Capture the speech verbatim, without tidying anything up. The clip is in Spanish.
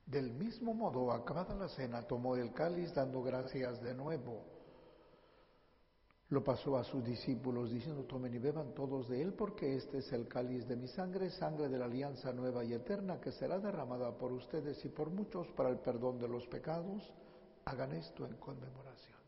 Del mismo modo, acabada la cena, tomó el cáliz dando gracias de nuevo. Lo pasó a sus discípulos diciendo: tomen y beban todos de él, porque este es el cáliz de mi sangre, sangre de la alianza nueva y eterna, que será derramada por ustedes y por muchos para el perdón de los pecados. Hagan esto en conmemoración